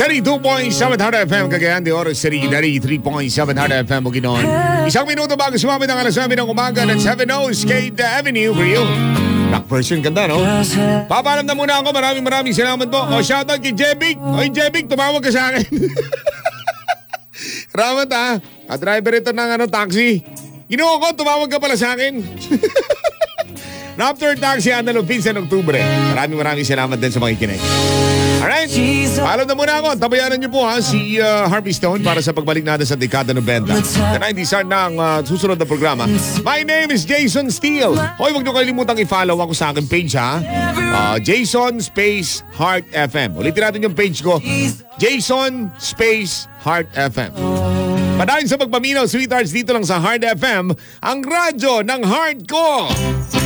32.7 Heart FM Cagayan de Oro City, 33.7 Heart FM Bukidnon. Isang minuto bago sumabit ang alas 9 ng umaga ng 7 Skate Avenue for you. Black person, ganda no? Papaalam na muna ako, maraming salamat po. O shoutout kay Jebic. Oy Jebic, tumawag ka sa akin. Ramat ha, driver ito ng taxi. Ginawa ko, tumawag ka pala sa akin. Raptor Taxi, Analo, Vincent, Oktubre. Maraming salamat din sa makikinig. Alright, paalam na muna ako. Tabayanan niyo po ha si Harvey Stone para sa pagbalik natin sa dekada 90. The 90s are ng susunod na programa. My name is Jason Steele. Hoy, huwag niyo kalimutang i-follow ako sa aking page ha. Jason Space Heart FM. Ulitin natin yung page ko. Jason Space Heart FM. Padayon sa pagpaminaw, sweethearts, dito lang sa Heart FM, ang radyo ng heart ko.